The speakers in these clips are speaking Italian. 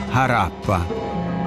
Harappa.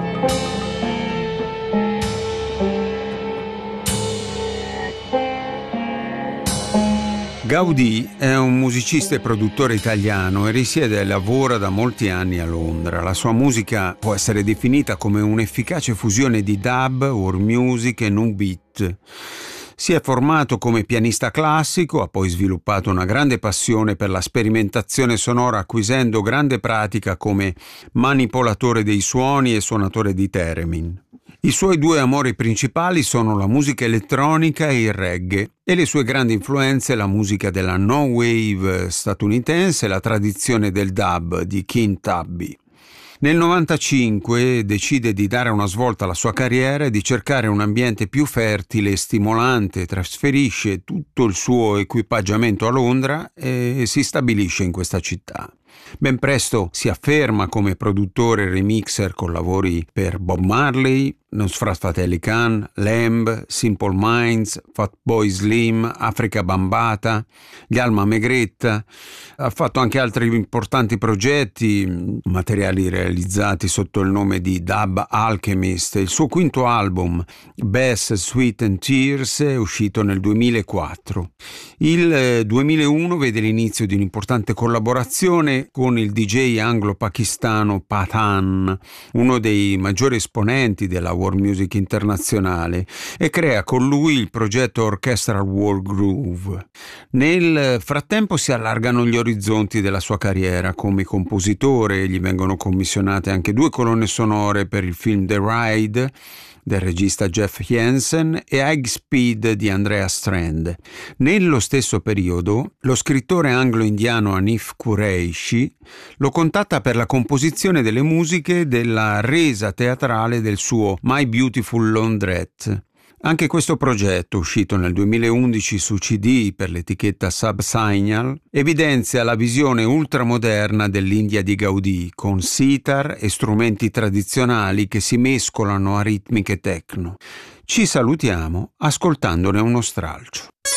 Gaudì è un musicista e produttore italiano e risiede e lavora da molti anni a Londra. La sua musica può essere definita come un'efficace fusione di dub, world music e nu beat. Si è formato come pianista classico, ha poi sviluppato una grande passione per la sperimentazione sonora, acquisendo grande pratica come manipolatore dei suoni e suonatore di theremin. I suoi due amori principali sono la musica elettronica e il reggae, e le sue grandi influenze la musica della no wave statunitense e la tradizione del dub di King Tubby. Nel 1995 decide di dare una svolta alla sua carriera e di cercare un ambiente più fertile e stimolante, trasferisce tutto il suo equipaggiamento a Londra e si stabilisce in questa città. Ben presto si afferma come produttore e remixer con lavori per Bob Marley, Nusrat Fateh Ali Khan, Lamb, Simple Minds, Fatboy Slim, Africa Bambata, gli Alma Megretta. Ha fatto anche altri importanti progetti, materiali realizzati sotto il nome di Dub Alchemist. Il suo quinto album, Bass, Sweat and Tears, è uscito nel 2004. Il 2001 vede l'inizio di un'importante collaborazione con il DJ anglo-pakistano Pathan, uno dei maggiori esponenti della world music internazionale, e crea con lui il progetto Orchestral World Groove. Nel frattempo si allargano gli orizzonti della sua carriera come compositore, gli vengono commissionate anche 2 colonne sonore per il film The Ride del regista Jeff Jensen e High Speed di Andrea Strand. Nello stesso periodo, lo scrittore anglo-indiano Hanif Kureishi lo contatta per la composizione delle musiche della resa teatrale del suo My Beautiful Laundrette. Anche questo progetto, uscito nel 2011 su CD per l'etichetta Subsignal, evidenzia la visione ultramoderna dell'India di Gaudì, con sitar e strumenti tradizionali che si mescolano a ritmiche techno. Ci salutiamo ascoltandone uno stralcio.